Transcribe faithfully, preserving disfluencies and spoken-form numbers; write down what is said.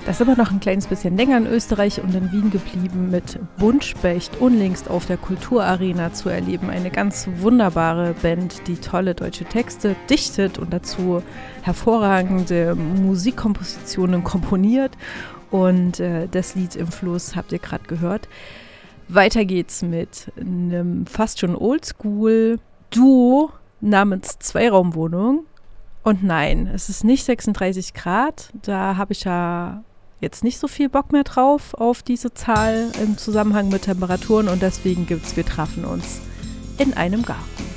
Das ist aber noch ein kleines bisschen länger in Österreich und in Wien geblieben mit Buntspecht unlängst auf der Kulturarena zu erleben. Eine ganz wunderbare Band, die tolle deutsche Texte dichtet und dazu hervorragende Musikkompositionen komponiert. Und äh, das Lied Im Fluss habt ihr gerade gehört. Weiter geht's mit einem fast schon Oldschool-Duo namens Zweiraumwohnung. Und nein, es ist nicht sechsunddreißig Grad, da habe ich ja jetzt nicht so viel Bock mehr drauf, auf diese Zahl im Zusammenhang mit Temperaturen und deswegen gibt's Wir trafen uns in einem Garten.